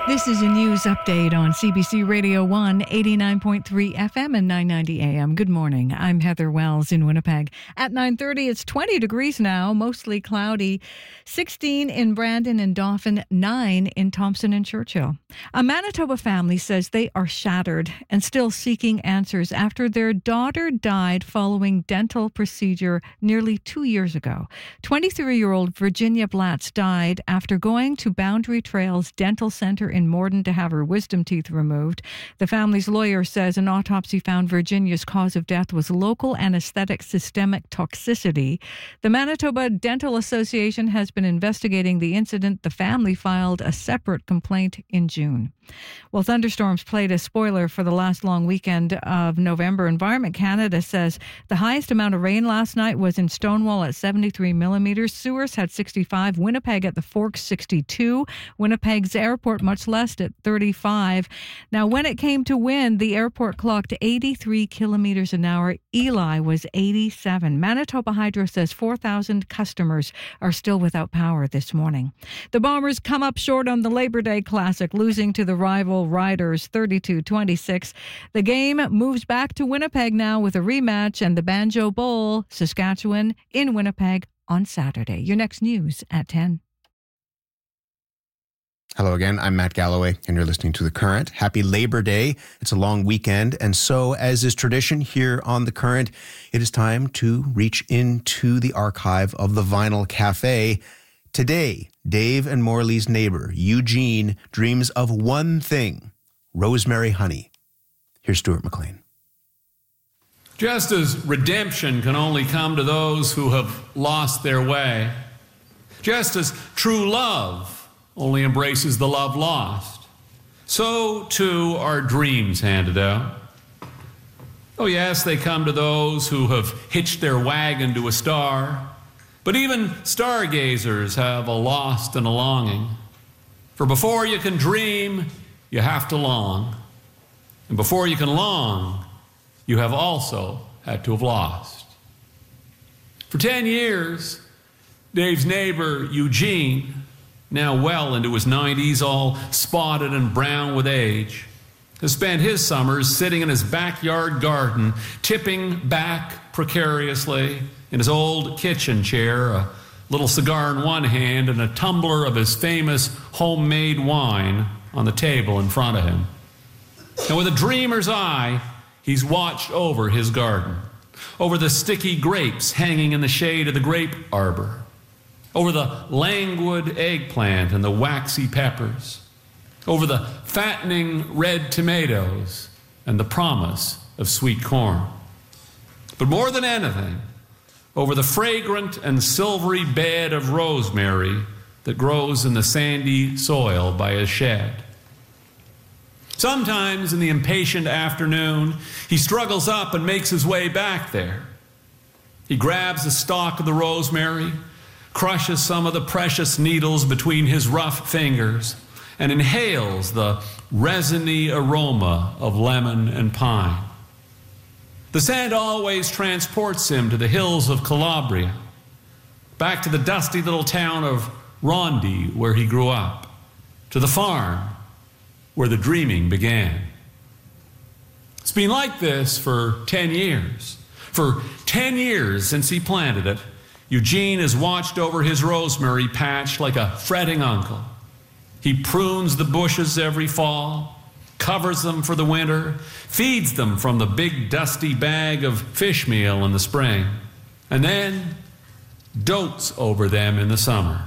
This is a news update on CBC Radio 1, 89.3 FM and 990 AM. Good morning. I'm Heather Wells in Winnipeg. At 9:30, it's 20 degrees now, mostly cloudy. 16 in Brandon and Dauphin, 9 in Thompson and Churchill. A Manitoba family says they are shattered and still seeking answers after their daughter died following dental procedure nearly 2 years ago. 23-year-old Virginia Blatz died after going to Boundary Trails Dental Center in Morden to have her wisdom teeth removed. The family's lawyer says an autopsy found Virginia's cause of death was local anesthetic systemic toxicity. The Manitoba Dental Association has been investigating the incident. The family filed a separate complaint in June. Well, thunderstorms played a spoiler for the last long weekend of November. Environment Canada says the highest amount of rain last night was in Stonewall at 73 millimeters. Sewers had 65. Winnipeg at the Forks, 62. Winnipeg's airport much less at 35. Now, when it came to wind, the airport clocked 83 kilometers an hour. Eli was 87. Manitoba Hydro says 4,000 customers are still without power this morning. The Bombers come up short on the Labor Day Classic, losing to the rival Riders 32-26. The game moves back to Winnipeg now with a rematch and the Banjo Bowl, Saskatchewan in Winnipeg on Saturday. Your next news at 10. Hello again, I'm Matt Galloway, and you're listening to The Current. Happy Labor Day. It's a long weekend, and so, as is tradition here on The Current, it is time to reach into the archive of the Vinyl Cafe. Today, Dave and Morley's neighbor, Eugene, dreams of one thing: rosemary honey. Here's Stuart McLean. Just as redemption can only come to those who have lost their way, just as true love only embraces the love lost, so too are dreams handed out. Oh yes, they come to those who have hitched their wagon to a star, but even stargazers have a lost and a longing. For before you can dream, you have to long. And before you can long, you have also had to have lost. For 10 years, Dave's neighbor, Eugene, now well into his 90s, all spotted and brown with age, has spent his summers sitting in his backyard garden, tipping back precariously in his old kitchen chair, a little cigar in one hand and a tumbler of his famous homemade wine on the table in front of him. And with a dreamer's eye, he's watched over his garden, over the sticky grapes hanging in the shade of the grape arbor, over the languid eggplant and the waxy peppers, over the fattening red tomatoes and the promise of sweet corn. But more than anything, over the fragrant and silvery bed of rosemary that grows in the sandy soil by his shed. Sometimes in the impatient afternoon, he struggles up and makes his way back there. He grabs a stalk of the rosemary, crushes some of the precious needles between his rough fingers, and inhales the resiny aroma of lemon and pine. The scent always transports him to the hills of Calabria, back to the dusty little town of Rondy where he grew up, to the farm where the dreaming began. It's been like this for 10 years. For 10 years since he planted it, Eugene has watched over his rosemary patch like a fretting uncle. He prunes the bushes every fall, covers them for the winter, feeds them from the big dusty bag of fish meal in the spring, and then dotes over them in the summer.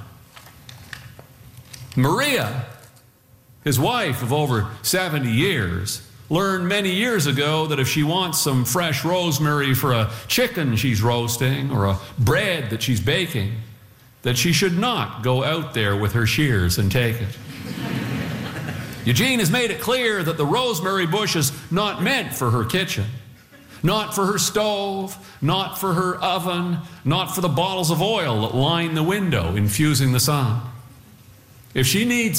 Maria, his wife of over 70 years, learned many years ago that if she wants some fresh rosemary for a chicken she's roasting or a bread that she's baking, that she should not go out there with her shears and take it. Eugene has made it clear that the rosemary bush is not meant for her kitchen, not for her stove, not for her oven, not for the bottles of oil that line the window infusing the sun. If she needs